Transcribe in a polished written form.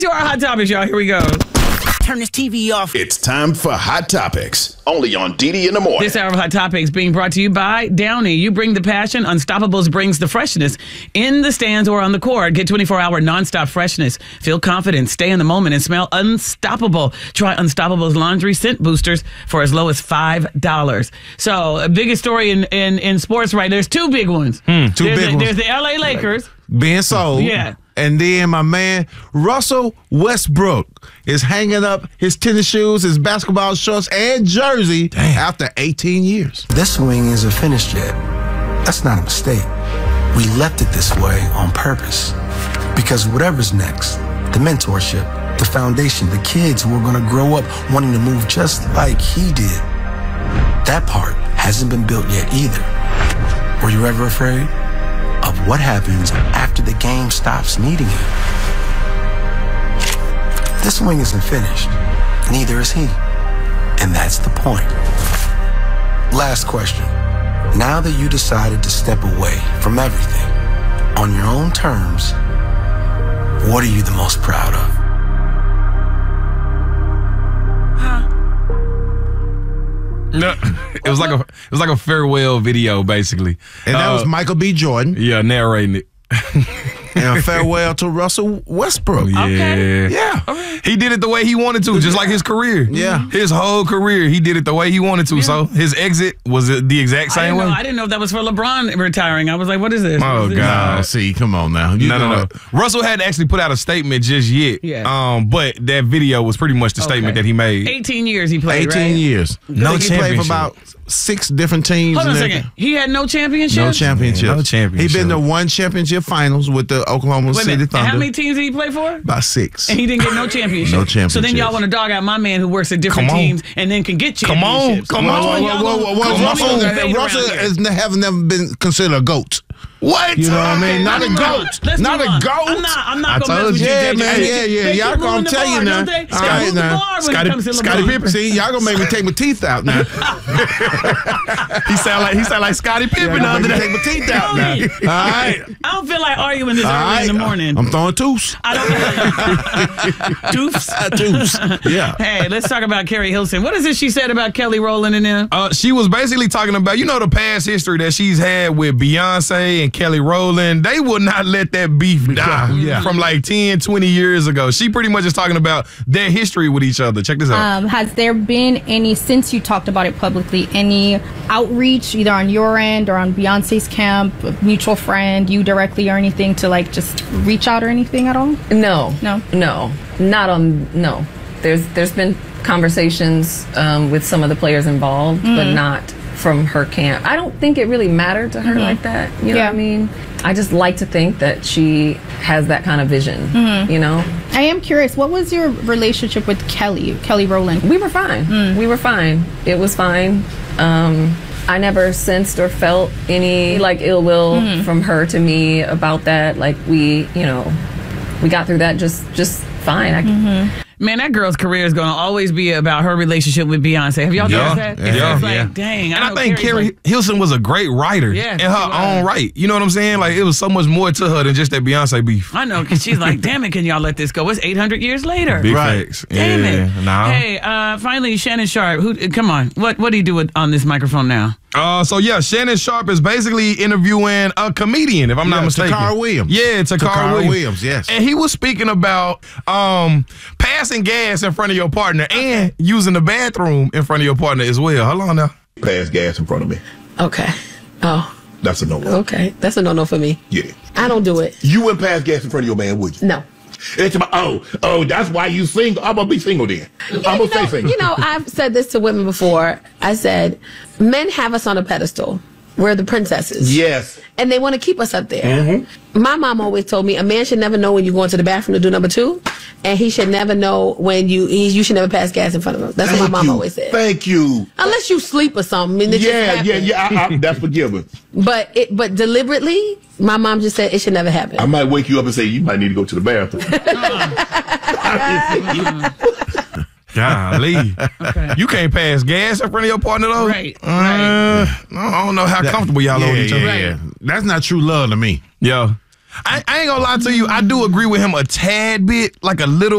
To our Hot Topics, y'all. Here we go. Turn this TV off. It's time for Hot Topics, only on DD in the Morning. This hour of Hot Topics being brought to you by Downy. You bring the passion, Unstoppables brings the freshness. In the stands or on the court, get 24-hour nonstop freshness. Feel confident, stay in the moment, and smell unstoppable. Try Unstoppables laundry scent boosters for as low as $5. So, biggest story in sports, right? There's two big ones. Big ones. There's the LA Lakers. Being sold. Yeah. And then my man, Russell Westbrook, is hanging up his tennis shoes, his basketball shorts, and jersey after 18 years. This swing isn't finished yet. That's not a mistake. We left it this way on purpose. Because whatever's next, the mentorship, the foundation, the kids who are going to grow up wanting to move just like he did, that part hasn't been built yet either. Were you ever afraid of what happens after the game stops needing you? This swing isn't finished. Neither is he. And that's the point. Last question. Now that you decided to step away from everything on your own terms, what are you the most proud of? No, it was like a farewell video, basically. And that was Michael B. Jordan. Yeah, narrating it. And farewell to Russell Westbrook. Yeah. Okay. Yeah. He did it the way he wanted to, just like his career. Yeah. His whole career, he did it the way he wanted to. Yeah. So his exit was the exact same way. I didn't know if that was for LeBron retiring. I was like, what is this? Oh, God. No, see, come on now. No. Russell hadn't actually put out a statement just yet. Yeah. But that video was pretty much the statement that he made. 18 years he played, 18 years. No he played for about 6 different teams. Hold on a second. He had no championships? No championships. No championship. He been to 1 championship finals with the Oklahoma City Thunder. And how many teams did he play for? About 6. And he didn't get no championship. No championship. So then y'all want to dog out my man who works at different teams and then can get championships. Come on. Russell has never been considered a GOAT. What? You know what I mean? Not a GOAT. Not a GOAT. I'm not going to mess with you, Yeah, JJ. man. Yeah. Y'all going to tell you now. All right, now. Scottie Pippen. See, y'all going to make me take my teeth out now. He sound like Scottie Pippen now. Take my teeth out now. All right. I don't feel like arguing this early in the morning. I'm throwing tooths. Tooths? Yeah. Hey, let's talk about Carrie Hilson. What is it she said about Kelly Rowland and them? She was basically talking about, the past history that she's had with Beyonce and Kelly Rowland. They would not let that beef die from like 10, 20 years ago. She pretty much is talking about their history with each other. Check this out. Has there been any, since you talked about it publicly, any outreach either on your end or on Beyonce's camp, a mutual friend, you directly or anything to like just reach out or anything at all? No. There's been conversations with some of the players involved, but not from her camp. I don't think it really mattered to her like that. You know what I mean? I just like to think that she has that kind of vision, I am curious, what was your relationship with Kelly Rowland? We were fine. We were fine. It was fine. I never sensed or felt any ill will from her to me about that. Like we got through that just fine. Man, that girl's career is going to always be about her relationship with Beyonce. Have y'all noticed that? It's like, dang. And I think Carrie Hilson was a great writer in her own right. You know what I'm saying? Like, it was so much more to her than just that Beyonce beef. I know, because she's like, damn it, can y'all let this go? It's 800 years later. Big facts. Damn it. Nah. Hey, finally, Shannon Sharpe. Come on. What do you do on this microphone now? Shannon Sharpe is basically interviewing a comedian, if I'm not mistaken. Takara Williams. Yeah, Takara Williams, yes. And he was speaking about passing gas in front of your partner and using the bathroom in front of your partner as well. Hold on now. Pass gas in front of me. Okay. Oh. That's a no-no. Okay. That's a no-no for me. Yeah. I don't do it. You wouldn't pass gas in front of your man, would you? No. It's about, that's why you single. I'm going to be single then. I'm going to stay single. I've said this to women before. I said, men have us on a pedestal. We're the princesses. Yes. And they want to keep us up there. My mom always told me a man should never know when you go into the bathroom to do number 2. And he should never know when you should never pass gas in front of him. That's what my mom always said. Thank you. Unless you sleep or something. Yeah. That's forgiven. But deliberately, my mom just said it should never happen. I might wake you up and say, you might need to go to the bathroom. Golly. Okay. You can't pass gas in front of your partner, though? Right. I don't know how comfortable y'all are with each other. Yeah. That's not true love to me. Yeah. I ain't gonna lie to you. I do agree with him a tad bit, like a little